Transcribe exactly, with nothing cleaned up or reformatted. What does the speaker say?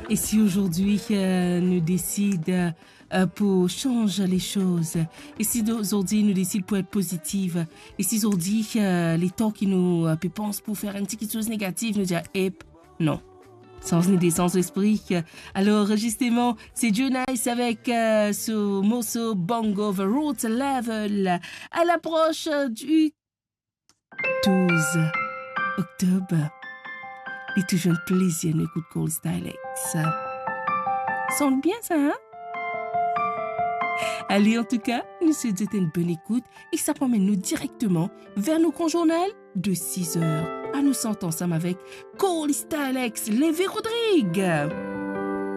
Et si aujourd'hui euh, nous décide euh, pour changer les choses, et si aujourd'hui nous décide pour être positive, et si aujourd'hui euh, les temps qui nous euh, pensent pour faire une petite chose négative, nous dire, eh, non. Sans ni sens d'esprit. Alors, justement, c'est Joe Nice avec euh, ce morceau Bongo The Roots Level à l'approche du douze octobre. Et toujours un plaisir d'écouter Cole Stylex. Sonne bien ça, hein? Allez, en tout cas, nous souhaitons une bonne écoute et ça promène nous directement vers nos grands journal de six heures. À nous sentir ensemble avec Cole Stylex, Lévi Rodrigue.